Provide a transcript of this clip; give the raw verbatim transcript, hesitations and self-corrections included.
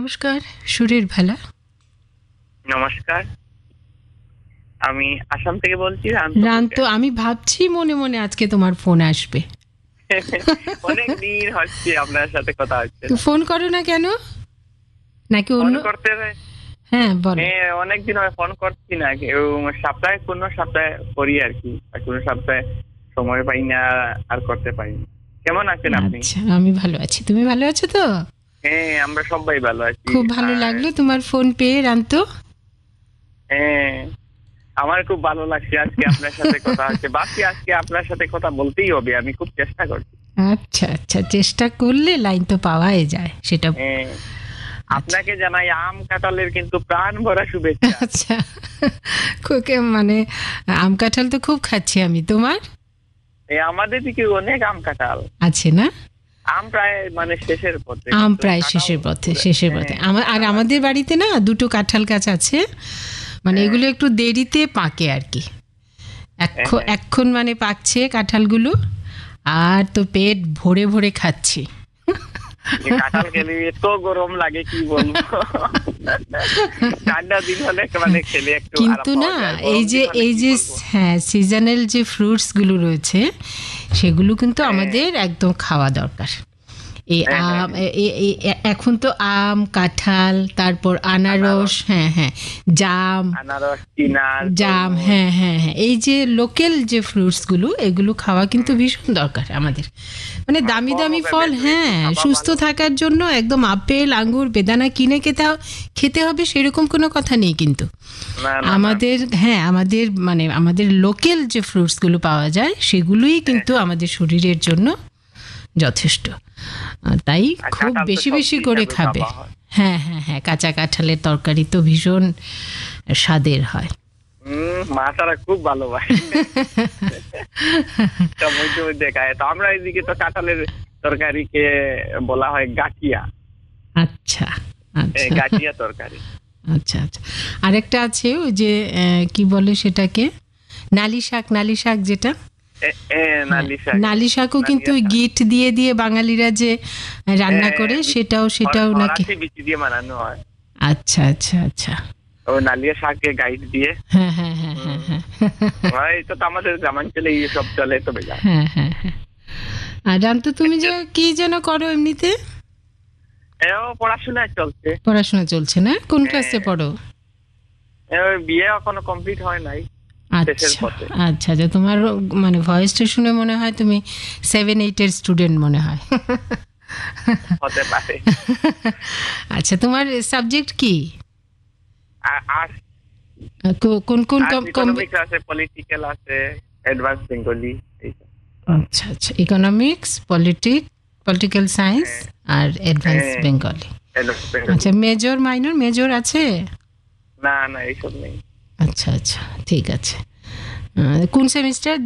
নমস্কার, সুরের ভেলা। নমস্কার, আমি আসাম থেকে বলছি। রান্ত, আমি ভাবছি মনে মনে আজকে তোমার ফোন আসবে। অনেক দিন হচ্ছে আপনার সাথে কথা হচ্ছে, তো ফোন করো না কেন? নাকি অন্য করতে? হ্যাঁ বলো। অনেক দিন হয় ফোন করছি না, কেউ সপ্তাহে কোনো সপ্তাহে করি আর কি, আর কোনো সপ্তাহে সময় পাই না আর করতে পারি না। কেমন আছেন আপনি? আচ্ছা, আমি ভালো আছি। তুমি ভালো আছো তো? হ্যাঁ, আমরা সবাই ভালো আছি। খুব ভালো লাগলো তোমার ফোন পেয়ে, রান্ত। হ্যাঁ, আমার খুব ভালো লাগছে আজকে আপনার সাথে কথা হচ্ছে। বাকি আজকে আপনার সাথে কথা বলতেই হবে, আমি খুব চেষ্টা করছি। আচ্ছা আচ্ছা, চেষ্টা করলে লাইন তো পাওয়াই যায়, সেটা। আপনাকে জানাই আম কাঁঠালের কিন্তু প্রাণ ভরা শুভেচ্ছা। আচ্ছা, খুকে মানে আম কাঁঠাল তো খুব খাচ্ছি আমি। তোমার? আমাদের দিকে অনেক আম কাঁঠাল আছে না? আম প্রায় মানে শেষের পথে, আম প্রায় শেষের পথে শেষের পথে আমার। আর আমাদের বাড়িতে না দুটো কাঁঠাল গাছ আছে, মানে এগুলো একটু দেরিতে পাকে আর কি। এখন এখন মানে পাকছে কাঁঠালগুলো, আর তো পেট ভরে ভরে খাচ্ছি। কাঁঠাল খেলে এত গরম লাগে কি বলবো, ঠান্ডা দিন হলে মানে খেলে একটু। কিন্তু না, এই যে এই যে হ্যাঁ সিজনাল যে ফ্রুটস গুলো রয়েছে সেগুলো কিন্তু আমাদের একদম খাওয়া দরকার। এই আম, এখন তো আম, কাঁঠাল, তারপর আনারস, হ্যাঁ হ্যাঁ জাম, জাম, হ্যাঁ হ্যাঁ হ্যাঁ এই যে লোকাল যে ফ্রুটস গুলো, এগুলো খাওয়া কিন্তু ভীষণ দরকার আমাদের। মানে দামি দামি ফল, হ্যাঁ সুস্থ থাকার জন্য একদম আপেল, আঙ্গুর, বেদানা কিনে খেতে খেতে হবে সেরকম কোনো কথা নেই, কিন্তু আমাদের হ্যাঁ আমাদের মানে আমাদের লোকাল যে ফ্রুটস গুলো পাওয়া যায় সেগুলোই কিন্তু আমাদের শরীরের জন্য যথেষ্ট। তাই খুব বেশি বেশি করে খাবে। হ্যাঁ হ্যাঁ হ্যাঁ কাঁচা কাঁঠালের তরকারি তো ভীষণ স্বাদের হয়। মাছারা খুব ভালোবাসে, আমরা এদিকে তো কাঁঠালের তরকারিকে বলা হয় গাঠিয়া। আচ্ছা আচ্ছা, গাঠিয়া তরকারি। আচ্ছা আচ্ছা, আরেকটা আছে ওই যে কি বলে সেটাকে, নালি শাক। নালি শাক যেটা, নালি শাকও কিন্তু গিট দিয়ে দিয়ে বাঙালিরা যে রান্না করে, সেটাও সেটাও নাকি দিয়ে বানানো হয়। আচ্ছা আচ্ছা আচ্ছা, ও নালিয়া শাকে গাইড দিয়ে। হ্যাঁ হ্যাঁ হ্যাঁ হ্যাঁ হ্যাঁ, এটা তো আমাদের গ্রামাঞ্চলে এই সব চলে তো বেজা। হ্যাঁ হ্যাঁ হ্যাঁ। আর জানতো তুমি যে কি যেন করো এমনিতে? পড়াশোনা চলছে। পড়াশোনা চলছে না? কোন ক্লাসে পড়ো? বিয়ে এখনো কমপ্লিট হয় নাই। আচ্ছা আচ্ছা, তোমার মানে ভয়েসটা শুনে মনে হয় তুমি সেভেন এইট এর স্টুডেন্ট মনে হয়। হতে পারে। আচ্ছা, তোমার সাবজেক্ট কি? আর্টস। কোন কোন ইকোনমিক্স আছে, পলিটিক্যাল আছে, অ্যাডভান্স বেঙ্গলি। আচ্ছা আচ্ছা, ইকোনমিক্স, পলিটিক পলিটিক্যাল সায়েন্স আর অ্যাডভান্স বেঙ্গলি। আচ্ছা, মেজর মাইনর? মেজর আছে? না না, এইসব নেই। আচ্ছা আচ্ছা, ঠিক আছে। কোন সেমিস্টার?